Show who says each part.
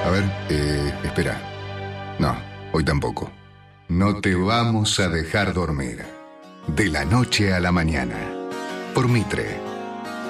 Speaker 1: A ver, espera. No, hoy tampoco. No te vamos a dejar dormir. De la noche a la mañana. Por Mitre.